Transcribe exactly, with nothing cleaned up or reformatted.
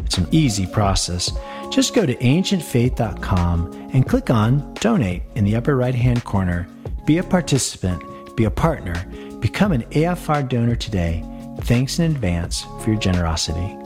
It's an easy process. Just go to ancient faith dot com and click on Donate in the upper right-hand corner. Be a participant, be a partner, become an A F R donor today. Thanks in advance for your generosity.